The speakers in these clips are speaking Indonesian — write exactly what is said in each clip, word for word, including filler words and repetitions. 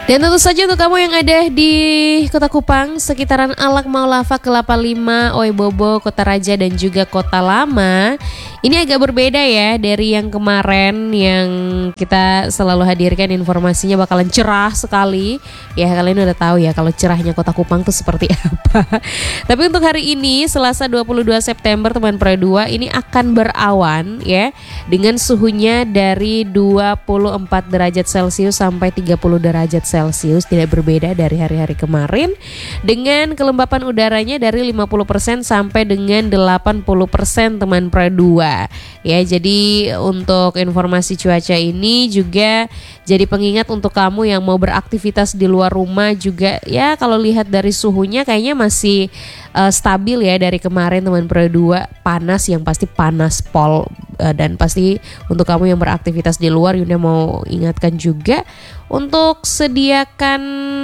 Dan tentu saja untuk kamu yang ada di Kota Kupang, sekitaran Alak Maulava, Kelapa Lima, Oi Bobo, Kota Raja dan juga Kota Lama, ini agak berbeda ya dari yang kemarin yang kita selalu hadirkan informasinya bakalan cerah sekali. Ya kalian udah tahu ya kalau cerahnya Kota Kupang tuh seperti apa. Tapi untuk hari ini Selasa dua puluh dua September teman Pro dua ini akan berawan ya, dengan suhunya dari dua puluh empat derajat Celcius sampai tiga puluh derajat Celcius, tidak berbeda dari hari-hari kemarin, dengan kelembapan udaranya dari lima puluh persen sampai dengan delapan puluh persen teman Pro dua. Ya, jadi untuk informasi cuaca ini juga jadi pengingat untuk kamu yang mau beraktivitas di luar rumah juga ya, kalau lihat dari suhunya kayaknya masih uh, stabil ya dari kemarin teman Pro dua, panas yang pasti panas pol, uh, dan pasti untuk kamu yang beraktivitas di luar Yunda mau ingatkan juga untuk sediakan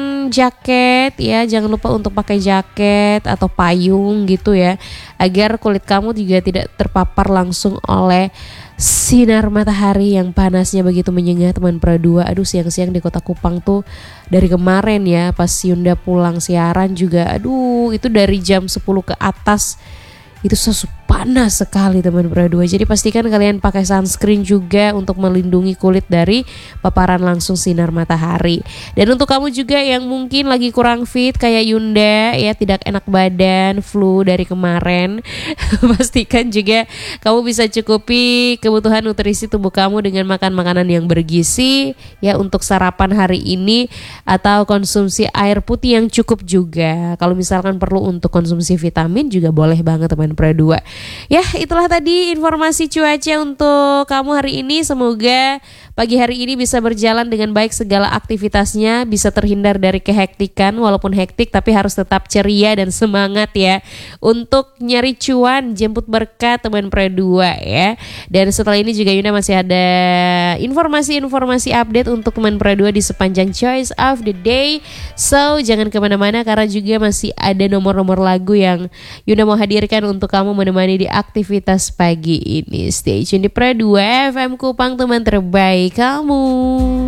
jaket ya, jangan lupa untuk pakai jaket atau payung gitu ya, agar kulit kamu juga tidak terpapar langsung oleh sinar matahari yang panasnya begitu menyengat teman Pro dua. Aduh, siang-siang di Kota Kupang tuh dari kemarin ya pas Yunda pulang siaran juga, aduh itu dari jam sepuluh ke atas itu sesu panas sekali teman Pro dua. Jadi pastikan kalian pakai sunscreen juga untuk melindungi kulit dari paparan langsung sinar matahari. Dan untuk kamu juga yang mungkin lagi kurang fit kayak Yunda ya, tidak enak badan, flu dari kemarin, pastikan juga kamu bisa cukupi kebutuhan nutrisi tubuh kamu dengan makan makanan yang bergizi ya untuk sarapan hari ini, atau konsumsi air putih yang cukup juga. Kalau misalkan perlu untuk konsumsi vitamin juga boleh banget teman Pro dua. Ya, itulah tadi informasi cuaca untuk kamu hari ini. Semoga pagi hari ini bisa berjalan dengan baik segala aktivitasnya, bisa terhindar dari kehektikan, walaupun hektik tapi harus tetap ceria dan semangat ya untuk nyari cuan, jemput berkat teman Pro dua ya. Dan setelah ini juga Yuna masih ada informasi-informasi update untuk teman Pro dua di sepanjang Choice of the Day. So jangan kemana-mana karena juga masih ada nomor-nomor lagu yang Yuna mau hadirkan untuk kamu menemani di aktivitas pagi ini. Stay tune di Pro dua F M Kupang, teman terbaik kamu.